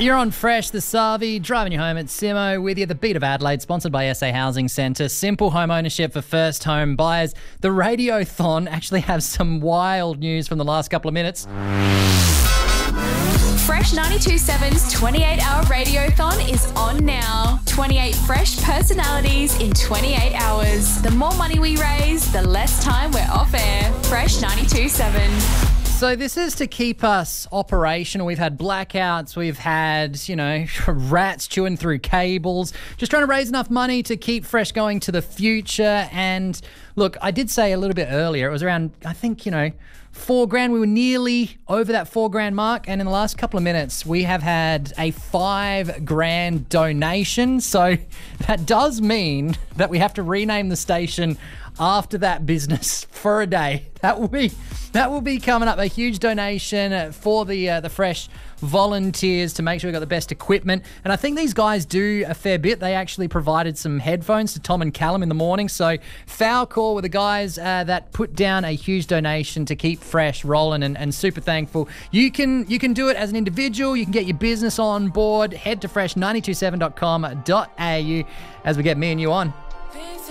You're on Fresh, the Savi, driving you home at Simo with you. The Beat of Adelaide, sponsored by SA Housing Centre. Simple home ownership for first home buyers. The Radiothon actually has some wild news from the last couple of minutes. Fresh 92.7's 28-hour Radiothon is on now. 28 fresh personalities in 28 hours. The more money we raise, the less time we're off air. Fresh 92.7. So this is to keep us operational. We've had blackouts. We've had, rats chewing through cables. Just trying to raise enough money to keep Fresh going to the future. And look, I did say a little bit earlier, it was around, I think, $4,000. We were nearly over that $4,000 mark. And in the last couple of minutes, we have had a $5,000 donation. So that does mean that we have to rename the station after that business for a day. That will be coming up. A huge donation for the Fresh volunteers to make sure we've got the best equipment. And I think these guys do a fair bit. They actually provided some headphones to Tom and Callum in the morning. So foul call with the guys that put down a huge donation to keep Fresh rolling, and super thankful. You can do it as an individual. You can get your business on board. Head to fresh927.com.au as we get me and you on.